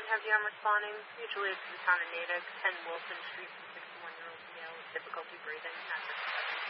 have you on responding? Usually it's the town of Natick, 10 Wilson Street, 61-year-old male with difficulty breathing.